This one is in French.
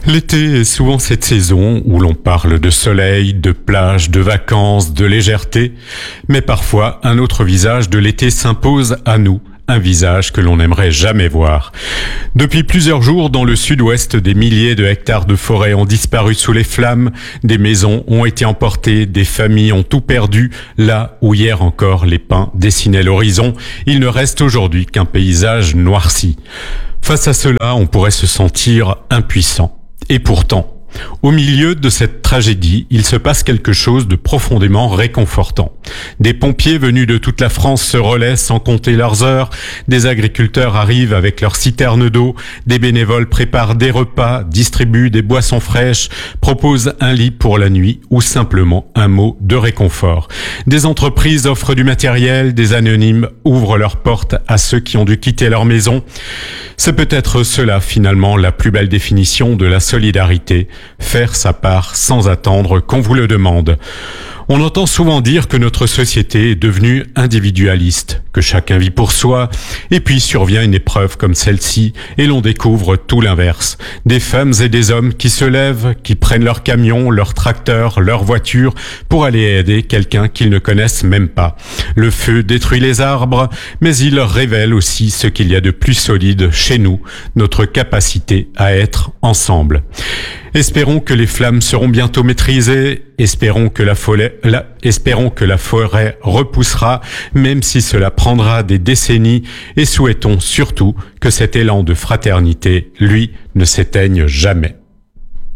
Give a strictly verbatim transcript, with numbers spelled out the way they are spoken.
L'été est souvent cette saison où l'on parle de soleil, de plage, de vacances, de légèreté, mais parfois un autre visage de l'été s'impose à nous, un visage que l'on n'aimerait jamais voir. Depuis plusieurs jours, dans le sud-ouest, des milliers de hectares de forêt ont disparu sous les flammes, des maisons ont été emportées, des familles ont tout perdu. Là où hier encore les pins dessinaient l'horizon, il ne reste aujourd'hui qu'un paysage noirci. Face à cela, on pourrait se sentir impuissant. Et pourtant, au milieu de cette tragédie, il se passe quelque chose de profondément réconfortant. Des pompiers venus de toute la France se relaient sans compter leurs heures, des agriculteurs arrivent avec leurs citernes d'eau, des bénévoles préparent des repas, distribuent des boissons fraîches, proposent un lit pour la nuit ou simplement un mot de réconfort. Des entreprises offrent du matériel, des anonymes ouvrent leurs portes à ceux qui ont dû quitter leur maison. C'est peut-être cela finalement la plus belle définition de la solidarité. Faire sa part sans attendre qu'on vous le demande. On entend souvent dire que notre société est devenue individualiste, que chacun vit pour soi, et puis survient une épreuve comme celle-ci, et l'on découvre tout l'inverse. Des femmes et des hommes qui se lèvent, qui prennent leur camion, leur tracteur, leur voiture, pour aller aider quelqu'un qu'ils ne connaissent même pas. Le feu détruit les arbres, mais il leur révèle aussi ce qu'il y a de plus solide chez nous, notre capacité à être ensemble. Espérons que les flammes seront bientôt maîtrisées, espérons que la forêt, la, espérons que la forêt repoussera, même si cela prendra des décennies, et souhaitons surtout que cet élan de fraternité, lui, ne s'éteigne jamais.